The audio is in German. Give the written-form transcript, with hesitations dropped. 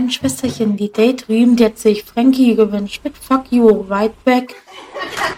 kleinen Schwesterchen, die Daydream, die hat sich Frankie gewünscht mit Fuck You, Right Back.